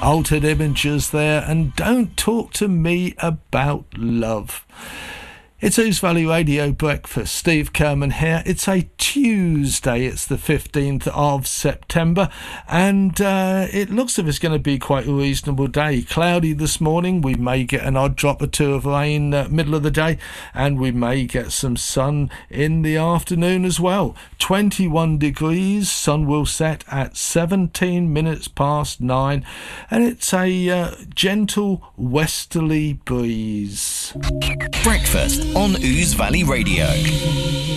Altered Images there, and Don't Talk to Me About Love. It's Ouse Valley Radio Breakfast. Steve Kerman here. It's a Tuesday. It's the 15th of September, and it looks as if it's going to be quite a reasonable day. Cloudy this morning. We may get an odd drop or two of rain middle of the day, and we may get some sun in the afternoon as well. 21 degrees. Sun will set at 17 minutes past 9, and it's a gentle westerly breeze. Breakfast on Ouse Valley Radio.